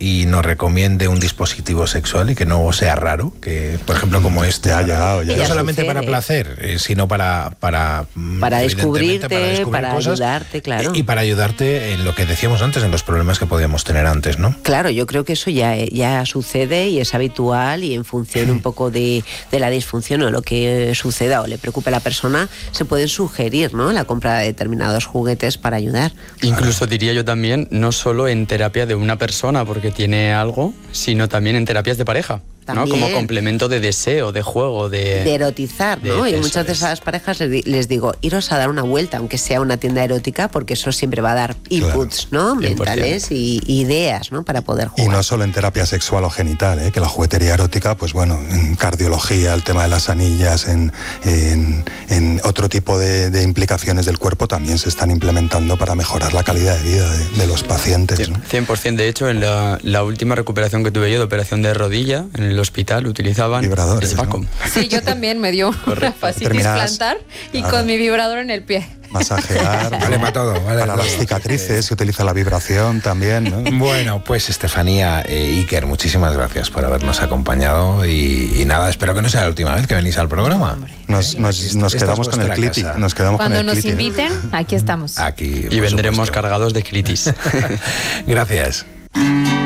y nos recomiende un dispositivo sexual y que no sea raro, que por ejemplo como este ya ha llegado. No solamente para placer, sino para descubrirte, para cosas, ayudarte, claro. Y para ayudarte en lo que decíamos antes, en los problemas que podíamos tener antes, ¿no? Claro, yo creo que eso ya sucede y es habitual, y en función un poco de la disfunción o lo que suceda o le preocupe a la persona, se pueden sugerir, ¿no?, la compra de determinados juguetes para ayudar. Incluso diría yo también, no solo en terapia de una persona porque tiene algo, sino también en terapias de pareja. ¿No? Como complemento de deseo, de juego, de erotizar, ¿no? Y muchas de esas parejas les digo, iros a dar una vuelta, aunque sea una tienda erótica, porque eso siempre va a dar inputs, ¿no?, mentales y ideas, ¿no?, para poder jugar. Y no solo en terapia sexual o genital, que la juguetería erótica, pues bueno, en cardiología, el tema de las anillas, en otro tipo de implicaciones del cuerpo también se están implementando para mejorar la calidad de vida de los pacientes, ¿no? 100%. De hecho, en la última recuperación que tuve yo de operación de rodilla, en el hospital utilizaban vibradores, el Vacom. ¿no? Sí, yo también me dio una fascitis plantar y con mi vibrador en el pie. Masajear, vale para todo, vale para las cicatrices se utiliza la vibración también, ¿no? Bueno, pues Estefanía, Iker, muchísimas gracias por habernos acompañado y nada, espero que no sea la última vez que venís al programa. Nos quedamos con el cliti. Cuando nos inviten, aquí estamos. Aquí, y vendremos cargados de clitis. Gracias.